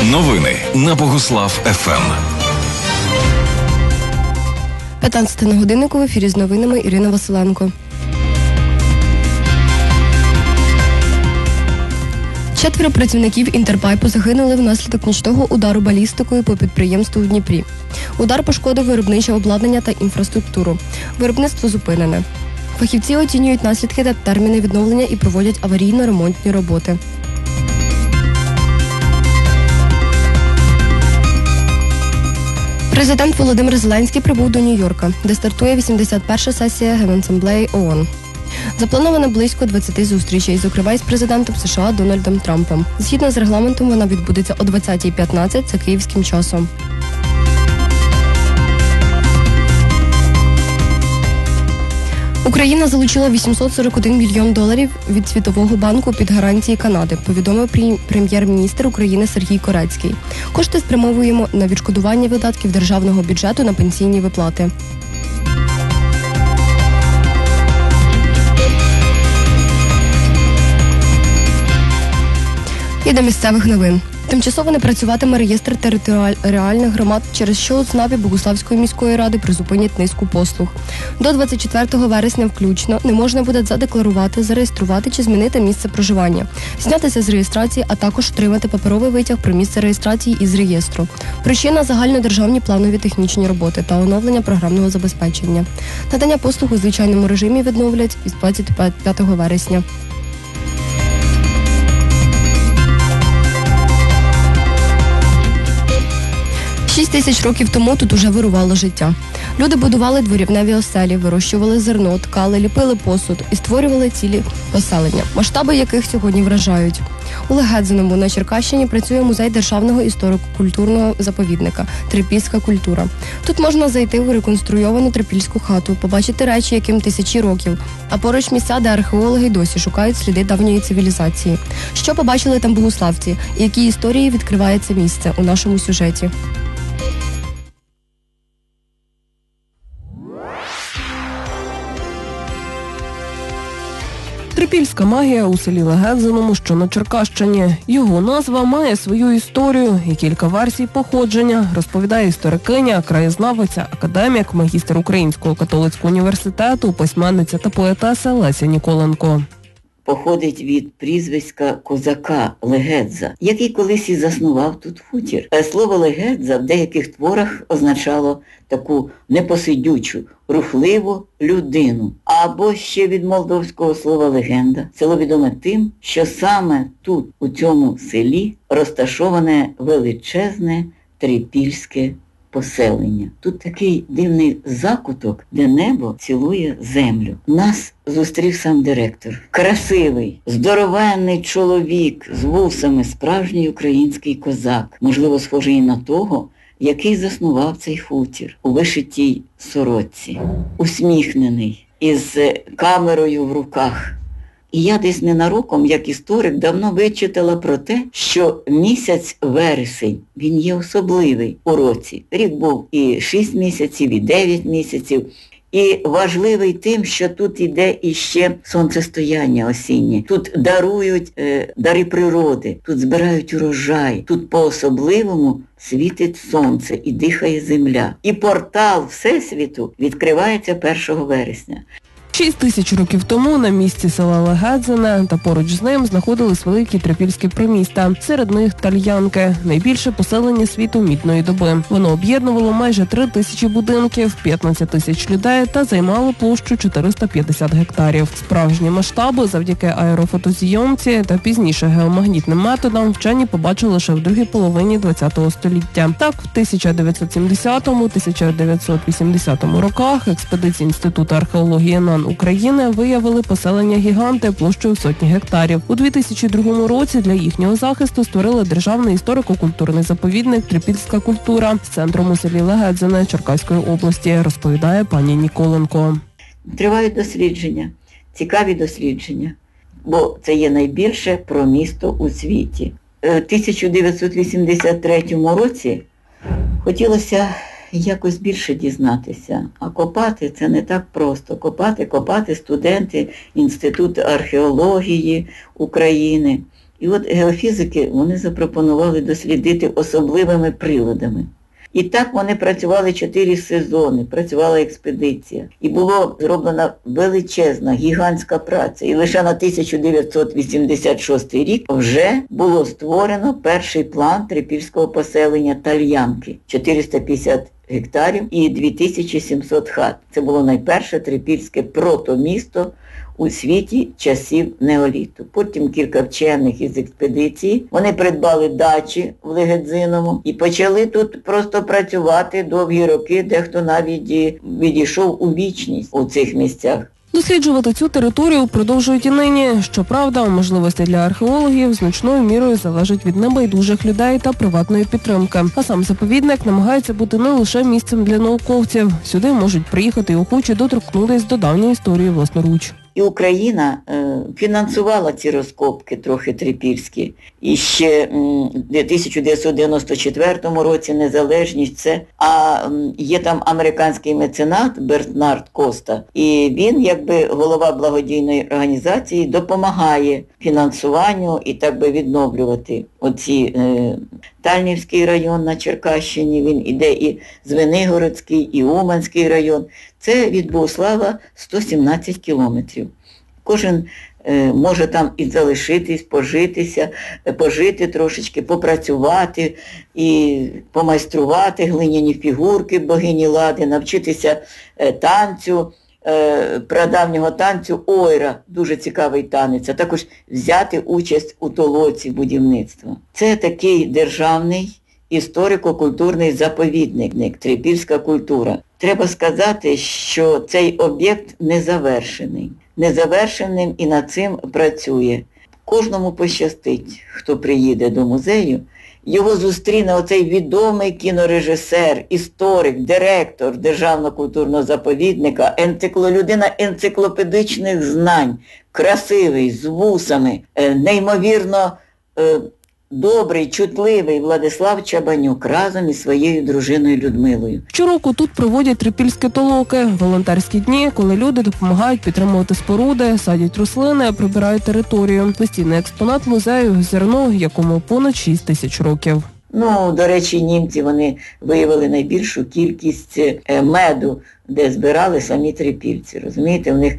Новини на Богуслав ФМ. 15 на годиннику, в ефірі з новинами Ірина Василенко. 4 працівників Інтерпайпу загинули внаслідок нічного удару балістикою по підприємству в Дніпрі. Удар пошкодив виробниче обладнання та інфраструктуру. Виробництво зупинене. Фахівці оцінюють наслідки та терміни відновлення і проводять аварійно-ремонтні роботи. Президент Володимир Зеленський прибув до Нью-Йорка, де стартує 81-ша сесія Генасамблеї ООН. Заплановано близько 20 зустрічей, зокрема із президентом США Дональдом Трампом. Згідно з регламентом, вона відбудеться о 20:15 за київським часом. Україна залучила $841 мільйон від Світового банку під гарантії Канади, повідомив прем'єр-міністр України Сергій Корецький. Кошти спрямовуємо на відшкодування видатків державного бюджету на пенсійні виплати. І до місцевих новин. Тимчасово не працюватиме реєстр територіальних громад, через що у ЦНАПі Богуславської міської ради призупинять низку послуг. До 24 вересня включно не можна буде задекларувати, зареєструвати чи змінити місце проживання, знятися з реєстрації, а також отримати паперовий витяг про місце реєстрації із реєстру. Причина – загальнодержавні планові технічні роботи та оновлення програмного забезпечення. Надання послуг у звичайному режимі відновлять із 25 вересня. 6 тисяч років тому тут уже вирувало життя. Люди будували дворівневі оселі, вирощували зерно, ткали, ліпили посуд і створювали цілі поселення, масштаби яких сьогодні вражають. У Легедзиному на Черкащині працює музей державного історико-культурного заповідника «Трипільська культура». Тут можна зайти в реконструйовану трипільську хату, побачити речі, яким тисячі років, а поруч місця, де археологи досі шукають сліди давньої цивілізації. Що побачили там богуславці і які історії відкриває це місце у нашому сюжеті. Трипільська магія у селі Легедзиному, що на Черкащині. Його назва має свою історію і кілька версій походження, розповідає історикиня, краєзнавиця, академік, магістр Українського католицького університету, письменниця та поетеса Леся Ніколенко. Походить від прізвиська козака Легедза, який колись і заснував тут хутір. Слово Легедза в деяких творах означало таку непосидючу, рухливу людину. Або ще від молдовського слова легенда. Село відоме тим, що саме тут, у цьому селі, розташоване величезне трипільське поселення. Тут такий дивний закуток, де небо цілує землю. Нас зустрів сам директор. Красивий, здоровенний чоловік з вусами, справжній український козак. Можливо, схожий на того, який заснував цей хутір у вишитій сорочці. Усміхнений, із камерою в руках. І я десь ненароком, як історик, давно вичитала про те, що місяць вересень, він є особливий у році. Рік був і 6 місяців, і 9 місяців. І важливий тим, що тут іде іще сонцестояння осіннє. Тут дарують дари природи, тут збирають урожай, тут по-особливому світить сонце і дихає земля. І портал Всесвіту відкривається 1 вересня. 6 тисяч років тому на місці села Легедзине та поруч з ним знаходились великі трипільські приміста. Серед них Тальянки – найбільше поселення світу мідної доби. Воно об'єднувало майже 3 тисячі будинків, 15 тисяч людей та займало площу 450 гектарів. Справжні масштаби завдяки аерофотозйомці та пізніше геомагнітним методам вчені побачили лише в другій половині ХХ століття. Так, в 1970-1980 роках експедиції Інституту археології НАН України виявили поселення-гіганти площею в сотні гектарів. У 2002 році для їхнього захисту створили державний історико-культурний заповідник «Трипільська культура» з центром у селі Легедзине Черкаської області, розповідає пані Ніколенко. Тривають дослідження, цікаві дослідження, бо це є найбільше про місто у світі. У 1983 році хотілося якось більше дізнатися. А копати це не так просто. Копати студенти Інституту археології України І от геофізики вони запропонували дослідити особливими приладами. І так вони працювали 4 сезони, працювала експедиція. І була зроблена величезна, гігантська праця. І лише на 1986 рік вже було створено перший план трипільського поселення Тальянки. 450 гектарів і 2700 хат. Це було найперше трипільське протомісто у світі часів неоліту. Потім кілька вчених із експедиції, вони придбали дачі в Легедзиному і почали тут просто працювати довгі роки, дехто навіть відійшов у вічність у цих місцях. Досліджувати цю територію продовжують і нині. Щоправда, можливості для археологів значною мірою залежать від небайдужих людей та приватної підтримки. А сам заповідник намагається бути не лише місцем для науковців. Сюди можуть приїхати і охочі доторкнутися до давньої історії власноруч. І Україна фінансувала ці розкопки трохи трипільські. І ще в 1994 році незалежність це. А є там американський меценат Бернард Коста. І він, якби голова благодійної організації, допомагає фінансуванню і так би відновлювати оці Тальнівський район на Черкащині, він іде і Звенигородський, і Уманський район. Це від Богуслава 117 кілометрів. Кожен може там і залишитись, пожити трошечки, попрацювати і помайструвати глиняні фігурки богині Лади, навчитися танцю, прадавнього танцю ойра, дуже цікавий танець, а також взяти участь у толоці будівництва. Це такий державний історико-культурний заповідник, трипільська культура. Треба сказати, що цей об'єкт незавершеним і над цим працює. Кожному пощастить, хто приїде до музею, його зустріне оцей відомий кінорежисер, історик, директор Державного культурного заповідника, людина енциклопедичних знань, красивий, з вусами, неймовірно добрий, чутливий Владислав Чабанюк разом із своєю дружиною Людмилою. Щороку тут проводять трипільські толоки, волонтерські дні, коли люди допомагають підтримувати споруди, садять рослини, прибирають територію. Постійний експонат музею – зерно, якому понад 6 тисяч років. До речі, німці, вони виявили найбільшу кількість меду, де збирали самі трипільці. Розумієте, в них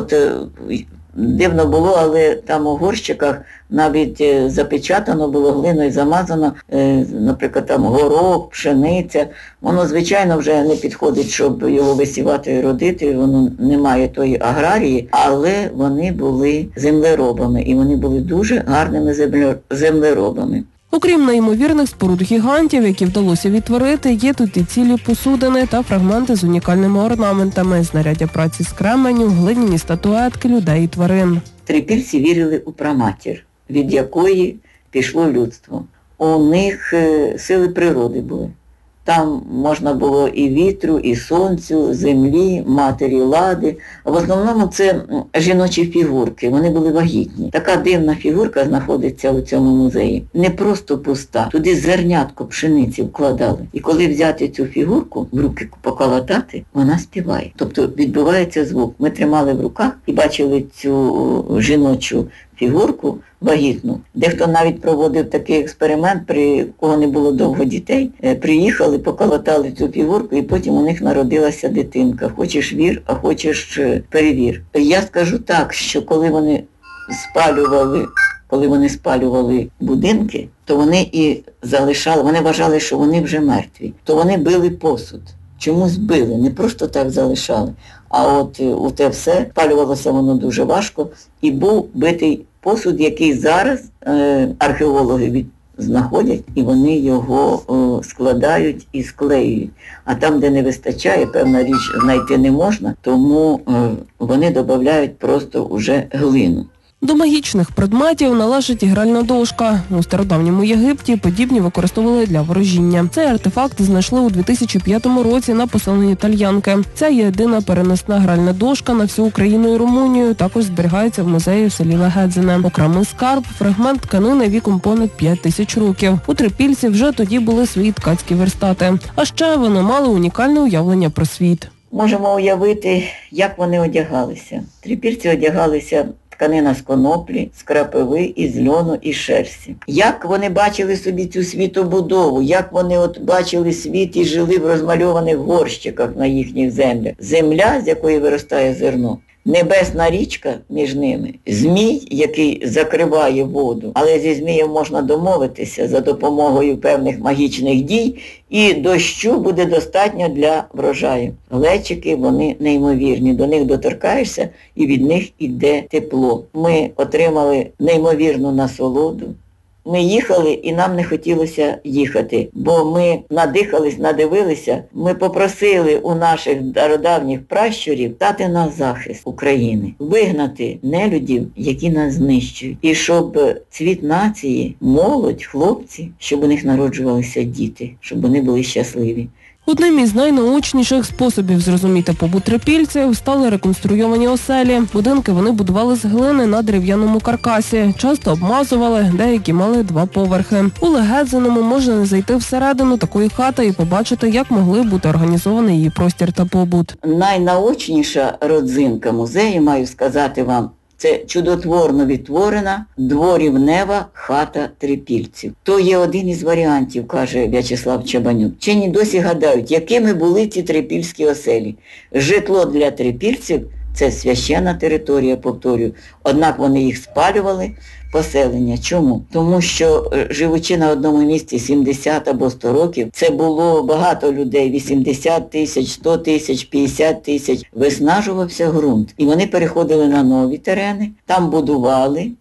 дивно було, але там у горщиках навіть запечатано було, глиною замазано, наприклад, там горох, пшениця. Воно, звичайно, вже не підходить, щоб його висівати і родити, воно не має тої аграрії, але вони були землеробами, і вони були дуже гарними землеробами. Окрім неймовірних споруд-гігантів, які вдалося відтворити, є тут і цілі посудини та фрагменти з унікальними орнаментами, знаряддя праці з кременю, глиняні статуетки людей і тварин. Трипільці вірили у праматір, від якої пішло людство. У них сили природи були. Там можна було і вітру, і сонцю, землі, матері Лади. В основному це жіночі фігурки, вони були вагітні. Така дивна фігурка знаходиться у цьому музеї. Не просто пуста, туди зернятко пшениці вкладали. І коли взяти цю фігурку, в руки поколотати, вона співає. Тобто відбувається звук. Ми тримали в руках і бачили цю жіночу фігурку вагітну. Дехто навіть проводив такий експеримент, при кого не було довго дітей. Приїхали, поколотали цю фігурку, і потім у них народилася дитинка. Хочеш вір, а хочеш перевір. Я скажу так, що коли вони спалювали будинки, то вони і залишали, вони вважали, що вони вже мертві. То вони били посуд. Чомусь били, не просто так залишали. А от у те все спалювалося воно дуже важко. І був битий посуд, який зараз археологи знаходять, і вони його складають і склеюють. А там, де не вистачає, певна річ знайти не можна, тому вони додають просто уже глину. До магічних предметів належить і гральна дошка. У стародавньому Єгипті подібні використовували для ворожіння. Цей артефакт знайшли у 2005 році на поселенні Тальянки. Це єдина переносна гральна дошка на всю Україну і Румунію, також зберігається в музеї в селі Легедзине. Окремий скарб – фрагмент тканини віком понад 5 тисяч років. У трипільці вже тоді були свої ткацькі верстати. А ще вони мали унікальне уявлення про світ. Можемо уявити, як вони одягалися. Трипільці одягалися тканина з коноплі, з крапиви, із льону, і шерсті. Як вони бачили собі цю світобудову, як вони бачили світ і жили в розмальованих горщиках на їхніх землях. Земля, з якої виростає зерно. Небесна річка між ними, змій, який закриває воду, але зі змієм можна домовитися за допомогою певних магічних дій, і дощу буде достатньо для врожаю. Глечики, вони неймовірні, до них доторкаєшся і від них іде тепло. Ми отримали неймовірну насолоду. Ми їхали, і нам не хотілося їхати, бо ми надихались, надивилися, ми попросили у наших стародавніх пращурів дати на захист України, вигнати нелюдів, які нас знищують, і щоб цвіт нації, молодь, хлопці, щоб у них народжувалися діти, щоб вони були щасливі. Одним із найнаочніших способів зрозуміти побут трипільців стали реконструйовані оселі. Будинки вони будували з глини на дерев'яному каркасі, часто обмазували, деякі мали 2 поверхи. У Легедзиному можна зайти всередину такої хати і побачити, як могли бути організований її простір та побут. Найнаочніша родзинка музею, маю сказати вам, це чудотворно відтворена дворівнева хата трипільців. То є один із варіантів, каже В'ячеслав Чабанюк. Вчені досі гадають, якими були ці трипільські оселі. Житло для трипільців – це священна територія, повторюю. Однак вони їх спалювали, поселення. Чому? Тому що, живучи на одному місці 70 або 100 років, це було багато людей, 80 тисяч, 100 тисяч, 50 тисяч. Виснажувався ґрунт. І вони переходили на нові терени, там будували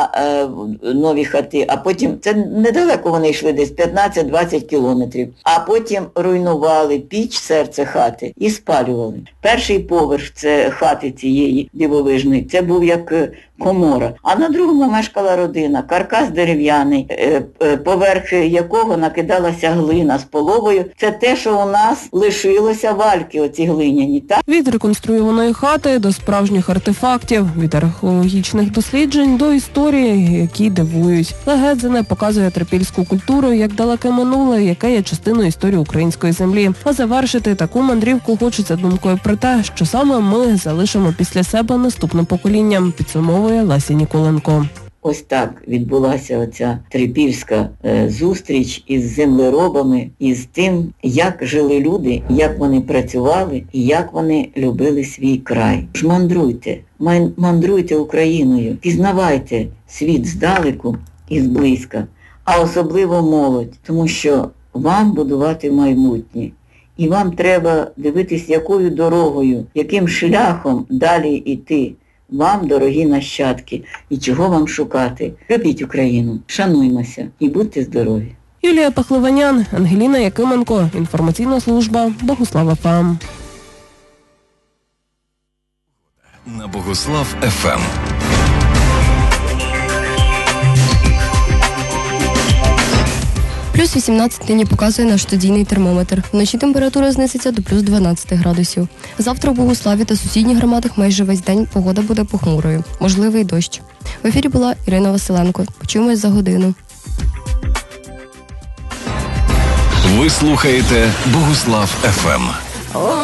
нові хати, а потім, це недалеко вони йшли, десь 15-20 кілометрів, а потім руйнували піч, серце хати і спалювали. Перший поверх це хати цієї дивовижної, це був як комора, а на другому мешкала родина, каркас дерев'яний, поверх якого накидалася глина з половою. Це те, що у нас лишилося, вальки оці глиняні. Так? Від реконструйованої хати до справжніх артефактів, від археологічних досліджень до історії, які дивують. Легедзине показує трипільську культуру як далеке минуле, яке є частиною історії української землі. А завершити таку мандрівку хочеться думкою про те, що саме ми залишимо після себе наступним поколінням, підсумовує Леся Ніколенко. Ось так відбулася оця трипільська зустріч із землеробами, із тим, як жили люди, як вони працювали і як вони любили свій край. Мандруйте Україною, пізнавайте світ здалеку і зблизька, а особливо молодь, тому що вам будувати майбутнє. І вам треба дивитись, якою дорогою, яким шляхом далі йти. Вам, дорогі нащадки, і чого вам шукати. Любіть Україну, шануймося і будьте здорові. Юлія Пахливанян, Ангеліна Якименко, інформаційна служба Богуслав ФМ. На Богуслав ФМ. Плюс 18 нині показує наш студійний термометр. Вночі температура знизиться до плюс 12 градусів. Завтра у Богуславі та сусідніх громадах майже весь день погода буде похмурою. Можливий дощ. В ефірі була Ірина Василенко. Почуємось за годину. Ви слухаєте Богуслав ФМ.